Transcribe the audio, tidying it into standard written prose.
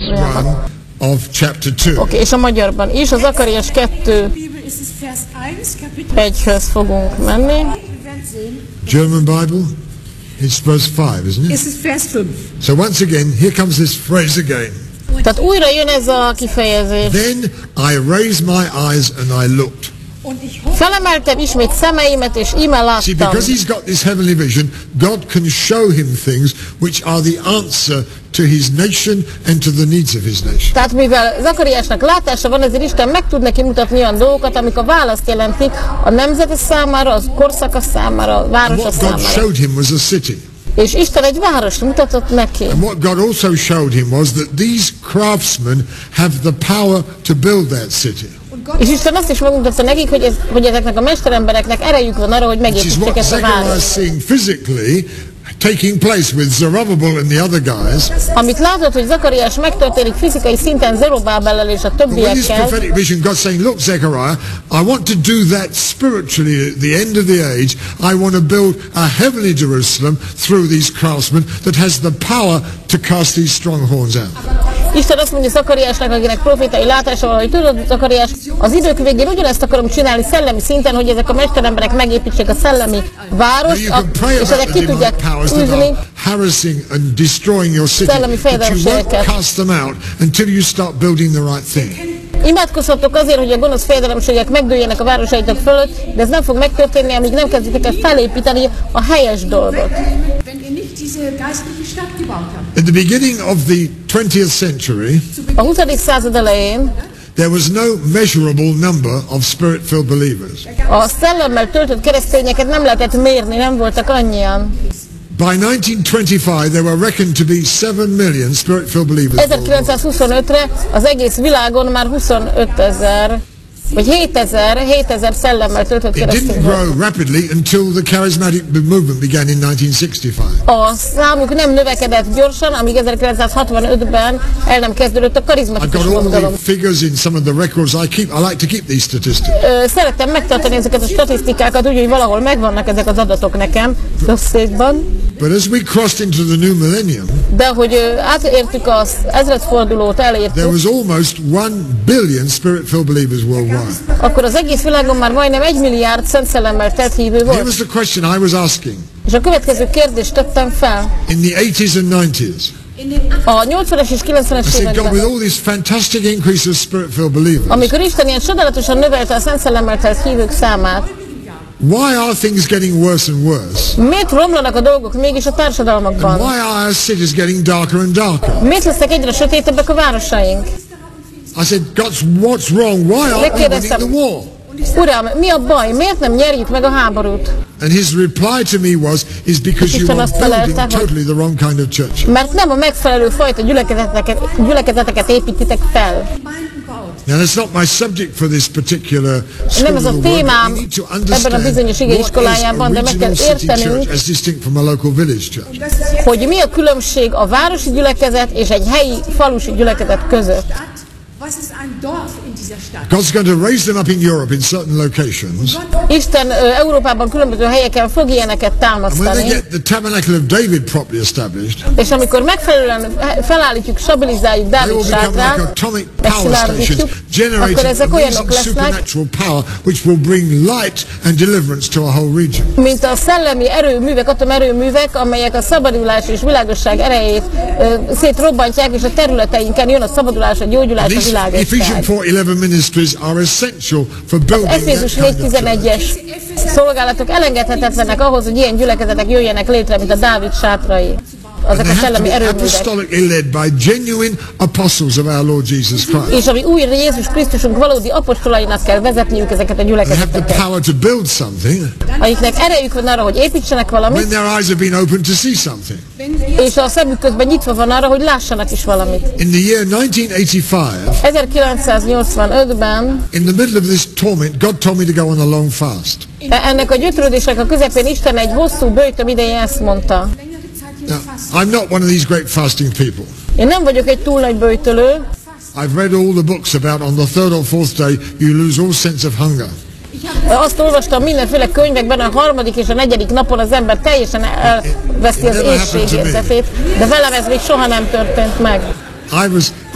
Bibliában. Of chapter 2. Oké, és a magyarban is, a Zakariás 2:1-höz fogunk menni. German Bible, it's verse 5, isn't it? Es ist Vers 5. So once again, here comes this phrase again. Tehát újra jön ez a kifejezés. Then I raised my eyes and I looked. Felemeltem ismét szemeimet, és íme See, láttam. because he's got this heavenly vision, God can show him things which are the answer to his nation and to the needs of his nation. Tehát mivel Zakariásnak látása van, ezért Isten meg tud neki mutatni olyan dolgokat, amik a választ jelentik a nemzete számára, az korszaka számára, a And városa what God számára. showed him was a city. És Isten egy várost mutatott neki. And what God also showed him was that these craftsmen have the power to build that city. És Isten azt is megmutatta nekik, hogy ezeknek a mesterembereknek erejük van arra, hogy Which is megépítsék what ezt a Zechariah is várost. seeing physically taking place with Zerubbabel and the other guys. Amit látott, hogy Zakariás megtörténik fizikai szinten Zerubábellel és a But with this többiekkel, prophetic vision, God's saying, look, Zechariah, I want to do that spiritually at the end of the age. I want to build a heavenly Jerusalem through these craftsmen that has the power to cast these strongholds out. Isten azt mondja Zakariásnak, akinek profétai látása van, hogy tudod, Zakariás, az idők végén ugyanezt akarom csinálni szellemi szinten, hogy ezek a mesteremberek megépítsék a szellemi várost, You can pray és about ezek the ki demonic tudják powers that űzni. are harassing and destroying your city, Szellemi but you won't fejedelemségeket. cast them out until you start building the right thing. Imádkozhatok azért, hogy a gonosz fejedelemségek megdőljenek a városaitok fölött, de ez nem fog megtörténni, amíg nem kezditek el felépíteni a helyes dolgot. Wenn ihr nicht diese geistliche Stadt gebaut habt. At the beginning of the 20th century, A 20. század elején there was no measurable number of spirit-filled believers. a szellemmel töltött keresztényeket nem lehetett mérni, nem voltak annyian. By 1925, there were reckoned to be 7 million spirit-filled believers. 1925-re az egész világon már 25 000, vagy 7 000 szellemmel töltött It didn't keresztény volt. grow rapidly until the charismatic movement began in 1965. A számuk nem növekedett gyorsan, amíg 1965-ben el nem kezdődött a I've karizmatikus got all mozgalom. the figures in some of the records I keep. I like to keep these statistics. Szerettem megtartani ezeket a statisztikákat, úgy, hogy valahol megvannak ezek az adatok nekem dosszékban, But as we crossed into the new millennium, de hogy átértük az ezredfordulót, there elértük, was almost 1 billion spirit-filled believers worldwide. akkor az egész világon már majdnem 1 milliárd szent szellemmel tett hívő Here volt. was the question I was asking És a következő kérdést tettem fel. in the 80s and 90s. A 80-as és 90-es I said, God, with években, all this fantastic increase of spirit-filled believers, amikor Isten ilyen csodálatosan növelte a szent szellemmel telt hívők számát, why are things getting worse and worse? miért romlanak a dolgok mégis a And társadalmakban? why are our cities getting darker and darker? Miért lesznek egyre sötétebbek a városaink? I said, God, what's wrong? Why aren't we winning Megkérdeztem, the war? Uram, mi a baj? Miért nem nyerjük meg a háborút? And his reply to me was, is because you Isten are azt building felelte, hogy- totally the wrong kind of church. Mert nem a megfelelő fajta gyülekezeteket építitek fel. Gemeinden baut. Now that's not my subject for this particular school Nem ez of a the word, but témám we need to ebben a understand bizonyos what is a igeiskolájában, de meg kell regional city értenünk, church as distinct from a local village church. Das ist jetzt hogy mi a különbség a városi gyülekezet és egy helyi falusi gyülekezet között. Stadt. Was ist ein Dorf in dieser Stadt? God's going to raise them up in Europe in certain locations. Isten Európában különböző helyeken fog ilyeneket And when they támasztani, get the tabernacle of David properly established, és amikor megfelelően felállítjuk, stabilizáljuk they Dávid will become like sátrát, atomic power megszilárdítjuk, stations, akkor generating ezek olyanok amazing lesznek, supernatural power which will bring light and deliverance to a whole region. mint a szellemi erőművek, atomerőművek, amelyek a szabadulás és világosság erejét szétrobbantják, és a területeinken jön a szabadulás, a gyógyulás, a These Ephesians világosság. 4:11 ministries are essential for building Efézus that kind of church. 4.11-es szolgálatok elengedhetetlenek ahhoz, hogy ilyen gyülekezetek jöjjenek létre, mint a Dávid sátrai. And Azok they a have to szellemi be erőművek. apostolically led by genuine apostles of our Lord Jesus Christ. És ami új Jézus Krisztusunk valódi apostolainak kell vezetniük ezeket a They have the gyülekezeteket, power to build something akiknek erejük van arra, hogy építsenek when valamit, their eyes have been opened to see something. és a szemük közben nyitva van arra, hogy lássanak is valamit. In the year 1985, 1985-ben in the middle of this torment, God told me to go on a long fast. ennek a gyötrődésnek a közepén Isten egy hosszú böjtöm idején ezt mondta. Now, I'm not one of these great fasting people. Én nem vagyok egy túl nagy böjtölő, I've read all the books about on the third or fourth day you lose all sense of hunger. azt olvastam mindenféle könyvekben, a harmadik és a negyedik napon az ember teljesen elveszti az éhségérzetét, de velem ez még soha nem történt meg. I was